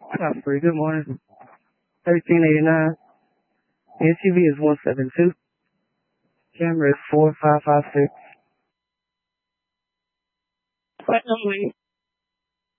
Free. Good morning. 1389. NCV is 172. Camera is 4556. Platinum Wing.